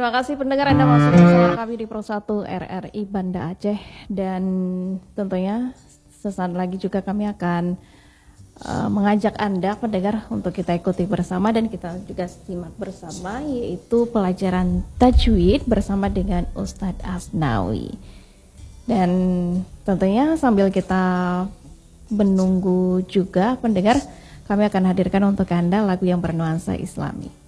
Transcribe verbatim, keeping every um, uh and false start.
Terima kasih pendengar, Anda masih bersama kami di Pro satu R R I Banda Aceh. Dan tentunya sesaat lagi juga kami akan uh, mengajak Anda pendengar untuk kita ikuti bersama dan kita juga simak bersama, yaitu pelajaran tajwid bersama dengan Ustadz Asnawi. Dan tentunya sambil kita menunggu juga pendengar, kami akan hadirkan untuk Anda lagu yang bernuansa Islami.